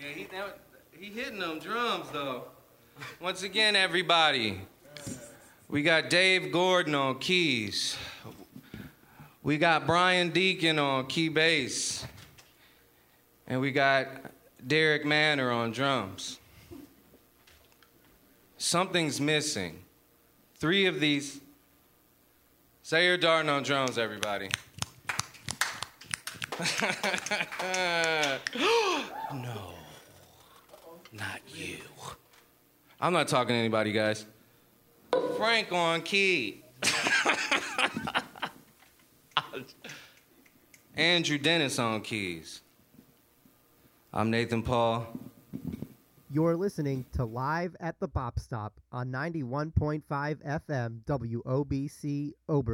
He hitting them drums, though. Once again, everybody, we got Dave Gordon on keys. We got Brian Deacon on key bass. And we got Derek Manor on drums. Something's missing. 3 of these. Zaire Darton on drums, everybody. No, not you. I'm not talking to anybody, guys. Frank on key. Andrew Dennis on keys. I'm Nathan Paul. You're listening to Live at the Bop Stop on 91.5 FM WOBC Oberlin.